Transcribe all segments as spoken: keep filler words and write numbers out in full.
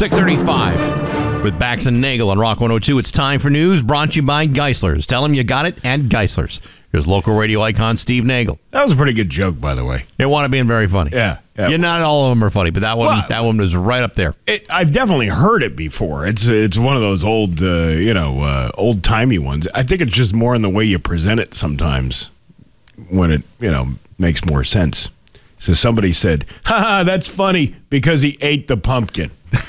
six thirty-five with Bax and Nagel on Rock one oh two. It's time for news brought to you by Geisler's. Tell them you got it at Geisler's. Here's local radio icon Steve Nagel. That was a pretty good joke, by the way. It wound up being very funny. Yeah. yeah. Yeah, not all of them are funny, but that one Well, that one was right up there. It, I've definitely heard it before. It's it's one of those old, uh, you know, uh, old timey ones. I think it's just more in the way you present it sometimes when it, you know, makes more sense. So somebody said, "Ha ha, that's funny because he ate the pumpkin."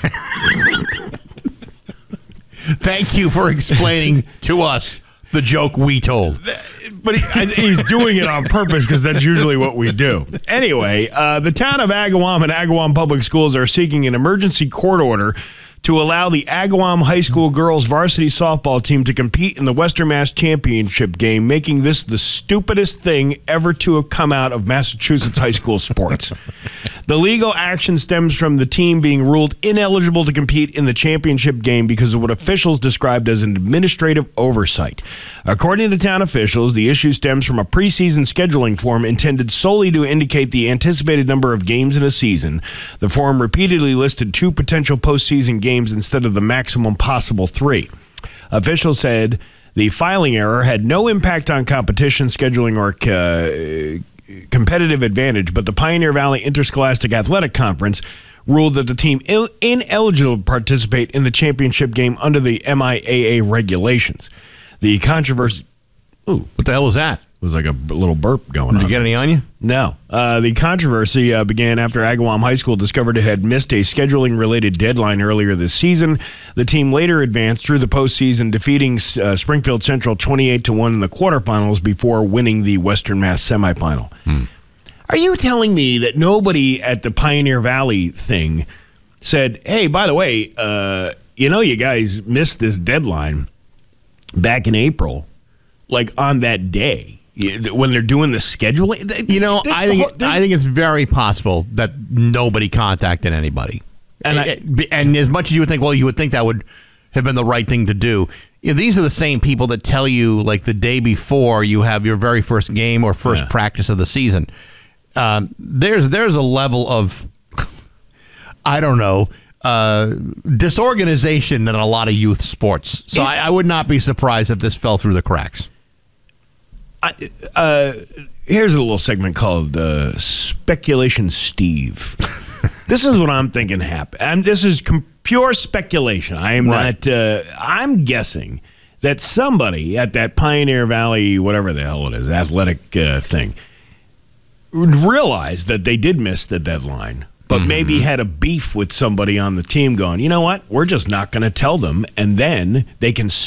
Thank you for explaining to us the joke we told. But he, he's doing it on purpose because that's usually what we do. Anyway, uh, the town of Agawam and Agawam Public Schools are seeking an emergency court order to allow the Agawam High School girls varsity softball team to compete in the Western Mass Championship game, making this the stupidest thing ever to have come out of Massachusetts high school sports. The legal action stems from the team being ruled ineligible to compete in the championship game because of what officials described as an administrative oversight. According to town officials, the issue stems from a preseason scheduling form intended solely to indicate the anticipated number of games in a season. The form repeatedly listed two potential postseason games instead of the maximum possible three. Officials said the filing error had no impact on competition scheduling or uh, competitive advantage, but the Pioneer Valley Interscholastic Athletic Conference ruled that the team il- ineligible to participate in the championship game under the M I A A regulations. The controversy... Ooh, what the hell was that? Was like a b- little burp going Did on. you get any on you? No. Uh, the controversy uh, began after Agawam High School discovered it had missed a scheduling-related deadline earlier this season. The team later advanced through the postseason, defeating uh, Springfield Central twenty-eight to one in the quarterfinals before winning the Western Mass semifinal. Hmm. Are you telling me that nobody at the Pioneer Valley thing said, hey, by the way, uh, you know you guys missed this deadline back in April, like on that day? When they're doing the scheduling, you know, this I think whole, I think it's very possible that nobody contacted anybody. And, and, I, and as much as you would think, well, you would think that would have been the right thing to do. You know, these are the same people that tell you, like the day before you have your very first game or first yeah. practice practice of the season. Um, there's there's a level of, I don't know, uh, disorganization in a lot of youth sports. So it, I, I would not be surprised if this fell through the cracks. I, uh, here's a little segment called uh, Speculation Steve. This is what I'm thinking happened. And this is com- pure speculation. I am right. not, uh, I'm guessing that somebody at that Pioneer Valley, whatever the hell it is, athletic uh, thing, realized that they did miss the deadline, but mm-hmm. maybe had a beef with somebody on the team going, you know what, we're just not going to tell them, and then they can